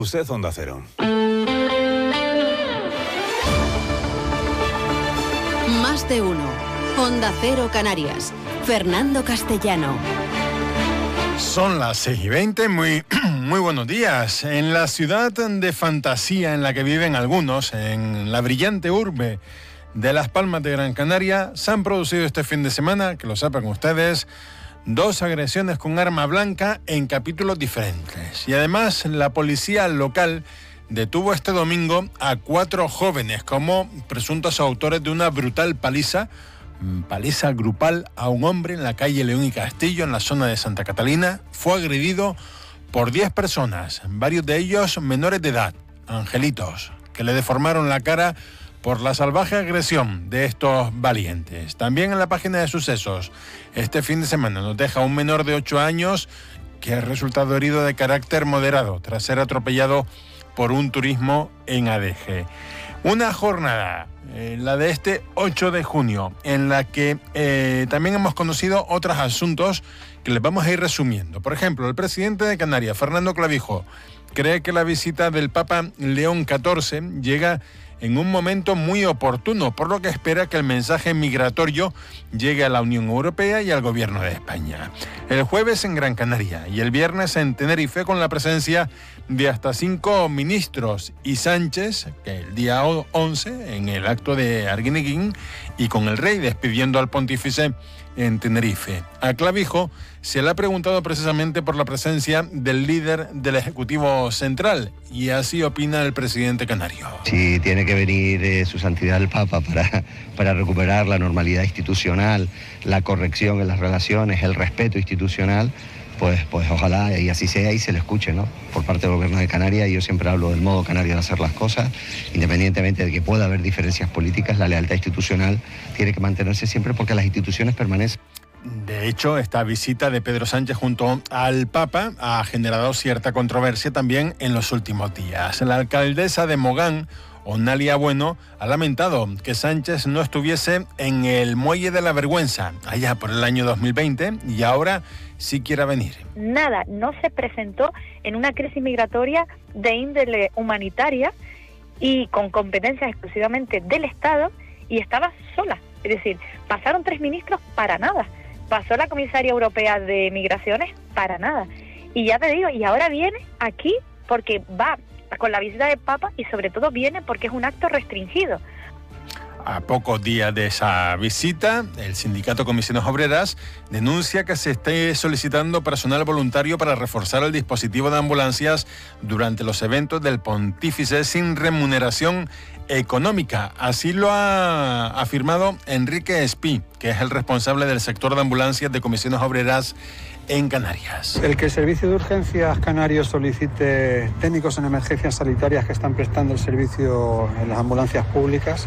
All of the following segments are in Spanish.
Usted Onda Cero. Más de uno. Onda Cero Canarias. Fernando Castellano. Son las 6:20, muy buenos días. En la ciudad de fantasía en la que viven algunos, en la brillante urbe de Las Palmas de Gran Canaria, se han producido este fin de semana, que lo sepan ustedes, 2 agresiones con arma blanca en capítulos diferentes. Y además la policía local detuvo este domingo a 4 jóvenes como presuntos autores de una brutal paliza grupal a un hombre en la calle León y Castillo, en la zona de Santa Catalina. Fue agredido por 10 personas, varios de ellos menores de edad, angelitos, que le deformaron la cara por la salvaje agresión de estos valientes. También en la página de sucesos, este fin de semana nos deja un menor de 8 años que ha resultado herido de carácter moderado tras ser atropellado por un turismo en Adeje. Una jornada, la de este 8 de junio, en la que también hemos conocido otros asuntos que les vamos a ir resumiendo. Por ejemplo, el presidente de Canarias, Fernando Clavijo, cree que la visita del Papa León XIV llega en un momento muy oportuno, por lo que espera que el mensaje migratorio llegue a la Unión Europea y al Gobierno de España. El jueves en Gran Canaria y el viernes en Tenerife, con la presencia de hasta 5 ministros, y Sánchez, que el día 11 en el acto de Arguineguín, y con el rey despidiendo al pontífice en Tenerife. A Clavijo se le ha preguntado precisamente por la presencia del líder del Ejecutivo Central, y así opina el presidente canario. Si tiene que venir su santidad el Papa para recuperar la normalidad institucional, la corrección en las relaciones, el respeto institucional, pues ojalá y así sea y se le escuche, ¿no? Por parte del Gobierno de Canarias. Yo siempre hablo del modo canario de hacer las cosas, independientemente de que pueda haber diferencias políticas, la lealtad institucional tiene que mantenerse siempre porque las instituciones permanecen. De hecho, esta visita de Pedro Sánchez junto al Papa ha generado cierta controversia también en los últimos días. La alcaldesa de Mogán, Onalia Bueno, ha lamentado que Sánchez no estuviese en el Muelle de la Vergüenza allá por el año 2020 y ahora sí quiera venir. Nada, no se presentó en una crisis migratoria de índole humanitaria y con competencias exclusivamente del Estado, y estaba sola. Es decir, pasaron 3 ministros para nada. Pasó la comisaria europea de migraciones para nada. Y ya te digo, y ahora viene aquí porque va con la visita del Papa y sobre todo viene porque es un acto restringido. A pocos días de esa visita, el sindicato Comisiones Obreras denuncia que se esté solicitando personal voluntario para reforzar el dispositivo de ambulancias durante los eventos del pontífice sin remuneración económica. Así lo ha afirmado Enrique Espí, que es el responsable del sector de ambulancias de Comisiones Obreras en Canarias. El que el Servicio de Urgencias Canario solicite técnicos en emergencias sanitarias que están prestando el servicio en las ambulancias públicas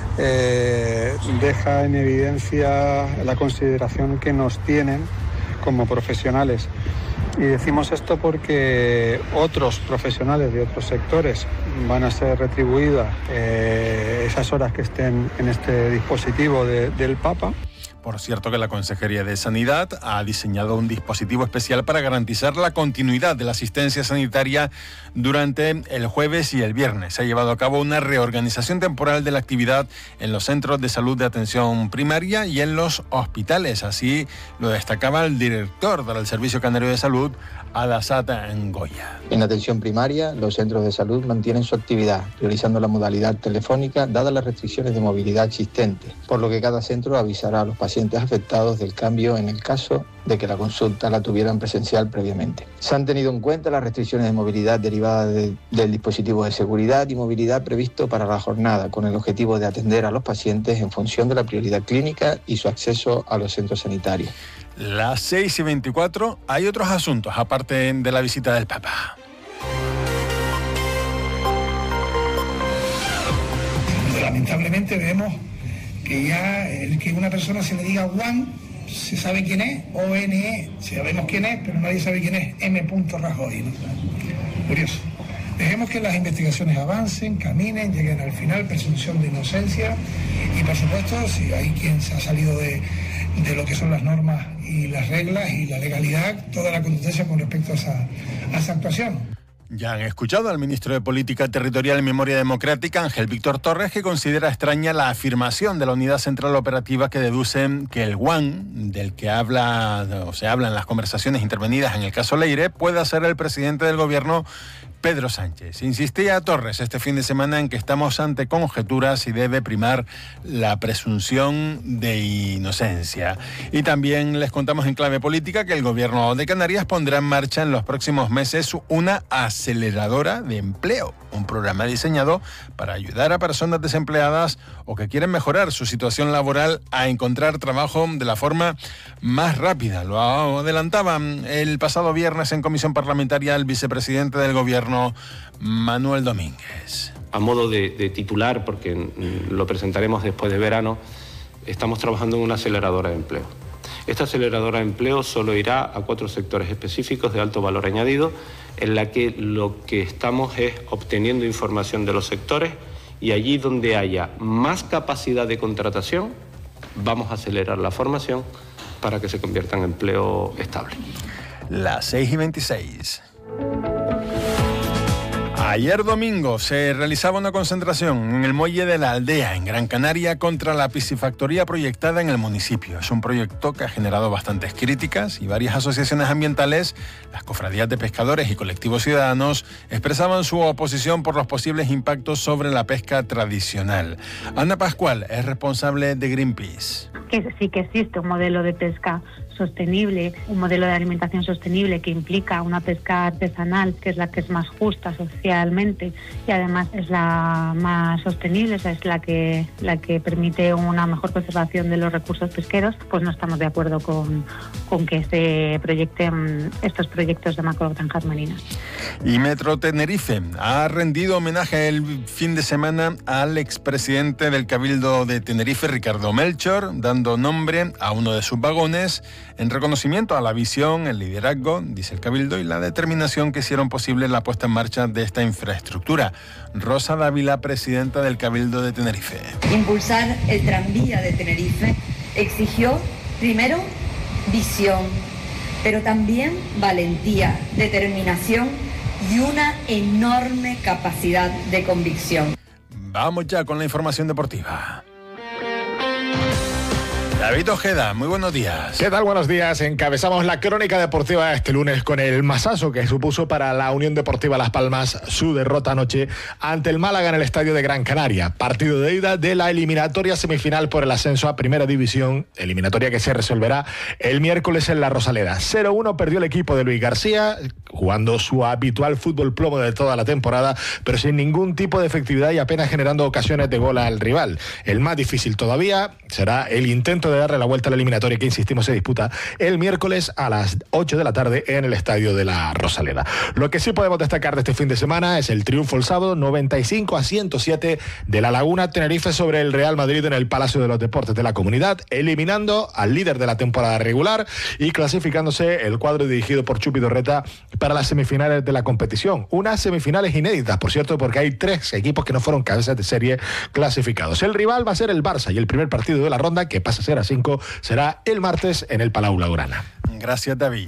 deja en evidencia la consideración que nos tienen como profesionales. Y decimos esto porque otros profesionales de otros sectores van a ser retribuidas esas horas que estén en este dispositivo del Papa. Por cierto que la Consejería de Sanidad ha diseñado un dispositivo especial para garantizar la continuidad de la asistencia sanitaria durante el jueves y el viernes. Se ha llevado a cabo una reorganización temporal de la actividad en los centros de salud de atención primaria y en los hospitales. Así lo destacaba el director del Servicio Canario de Salud, Adasat Ngoya. En la atención primaria, los centros de salud mantienen su actividad, priorizando la modalidad telefónica, dadas las restricciones de movilidad existentes, por lo que cada centro avisará a los pacientes afectados del cambio en el caso de que la consulta la tuvieran presencial previamente. Se han tenido en cuenta las restricciones de movilidad derivadas del dispositivo de seguridad y movilidad previsto para la jornada, con el objetivo de atender a los pacientes en función de la prioridad clínica y su acceso a los centros sanitarios. Las 6:24, hay otros asuntos aparte de la visita del Papa. Lamentablemente vemos que ya el que una persona se le diga Juan, se sabe quién es, ONE, sabemos quién es, pero nadie sabe quién es M. Rajoy, ¿no? Curioso. Dejemos que las investigaciones avancen, caminen, lleguen al final, presunción de inocencia, y por supuesto, si hay quien se ha salido de lo que son las normas y las reglas y la legalidad, toda la contundencia con respecto a esa actuación. Ya han escuchado al ministro de Política Territorial y Memoria Democrática, Ángel Víctor Torres, que considera extraña la afirmación de la Unidad Central Operativa que deduce que el WAN, del que se habla en las conversaciones intervenidas en el caso Leire, pueda ser el presidente del gobierno, Pedro Sánchez. Insistía Torres este fin de semana en que estamos ante conjeturas y debe primar la presunción de inocencia. Y también les contamos en clave política que el gobierno de Canarias pondrá en marcha en los próximos meses una aceleradora de empleo, un programa diseñado para ayudar a personas desempleadas o que quieren mejorar su situación laboral a encontrar trabajo de la forma más rápida. Lo adelantaba el pasado viernes en comisión parlamentaria el vicepresidente del gobierno, Manuel Domínguez. A modo de titular, porque lo presentaremos después de verano, estamos trabajando en una aceleradora de empleo. Esta aceleradora de empleo solo irá a 4 sectores específicos de alto valor añadido, en la que lo que estamos es obteniendo información de los sectores y allí donde haya más capacidad de contratación, vamos a acelerar la formación para que se convierta en empleo estable. Las 6:26. Ayer domingo se realizaba una concentración en el muelle de la Aldea, en Gran Canaria, contra la piscifactoría proyectada en el municipio. Es un proyecto que ha generado bastantes críticas y varias asociaciones ambientales, las cofradías de pescadores y colectivos ciudadanos expresaban su oposición por los posibles impactos sobre la pesca tradicional. Ana Pascual es responsable de Greenpeace. Que sí que existe un modelo de pesca sostenible, un modelo de alimentación sostenible que implica una pesca artesanal, que es la que es más justa socialmente y además es la más sostenible, es la que permite una mejor conservación de los recursos pesqueros. Pues no estamos de acuerdo con que se proyecten estos proyectos de macrogranjas marinas. Y Metro Tenerife ha rendido homenaje el fin de semana al expresidente del Cabildo de Tenerife, Ricardo Melchor, dando nombre a uno de sus vagones en reconocimiento a la visión, el liderazgo, dice el Cabildo, y la determinación que hicieron posible la puesta en marcha de esta infraestructura. Rosa Dávila, presidenta del Cabildo de Tenerife. Impulsar el tranvía de Tenerife exigió, primero, visión, pero también valentía, determinación y una enorme capacidad de convicción. Vamos ya con la información deportiva. David Ojeda, muy buenos días. ¿Qué tal? Buenos días. Encabezamos la crónica deportiva este lunes con el masazo que supuso para la Unión Deportiva Las Palmas su derrota anoche ante el Málaga en el estadio de Gran Canaria. Partido de ida de la eliminatoria semifinal por el ascenso a Primera División, eliminatoria que se resolverá el miércoles en La Rosaleda. 0-1 perdió el equipo de Luis García, jugando su habitual fútbol plomo de toda la temporada, pero sin ningún tipo de efectividad y apenas generando ocasiones de gol al rival. El más difícil todavía será el intento de darle la vuelta a la eliminatoria que, insistimos, se disputa el miércoles a las 8 de la tarde en el estadio de La Rosaleda. Lo que sí podemos destacar de este fin de semana es el triunfo el sábado 95-107 de La Laguna Tenerife sobre el Real Madrid en el Palacio de los Deportes de la Comunidad, eliminando al líder de la temporada regular y clasificándose el cuadro dirigido por Chupi Dorreta para las semifinales de la competición. Unas semifinales inéditas, por cierto, porque hay 3 equipos que no fueron cabezas de serie clasificados. El rival va a ser el Barça y el primer partido de la ronda, que pasa a ser a 5, será el martes en el Palau Blaugrana. Gracias, David.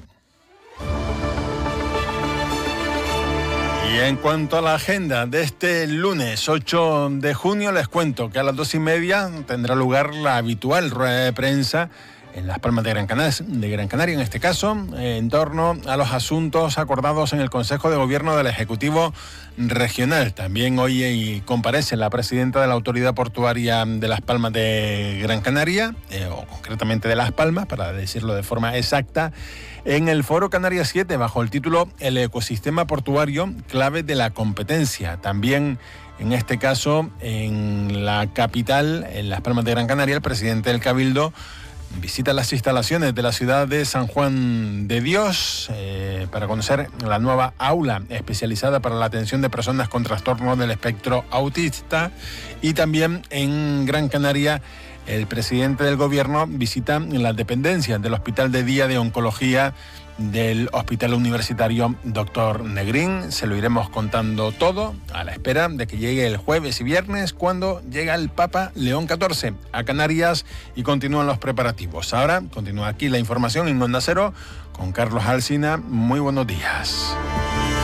Y en cuanto a la agenda de este lunes 8 de junio, les cuento que a las 2:30 tendrá lugar la habitual rueda de prensa en Las Palmas de Gran Canaria, en este caso, en torno a los asuntos acordados en el Consejo de Gobierno del Ejecutivo Regional. También hoy comparece la presidenta de la Autoridad Portuaria de Las Palmas de Gran Canaria, o concretamente de Las Palmas, para decirlo de forma exacta, en el Foro Canarias 7, bajo el título El ecosistema portuario, clave de la competencia. También, en este caso, en la capital, en Las Palmas de Gran Canaria, el presidente del Cabildo visita las instalaciones de la ciudad de San Juan de Dios para conocer la nueva aula especializada para la atención de personas con trastornos del espectro autista. Y también en Gran Canaria, el presidente del gobierno visita las dependencias del Hospital de Día de Oncología del Hospital Universitario Dr. Negrín. Se lo iremos contando todo a la espera de que llegue el jueves y viernes, cuando llega el Papa León XIV a Canarias y continúan los preparativos. Ahora continúa aquí la información en Onda Cero con Carlos Alsina. Muy buenos días.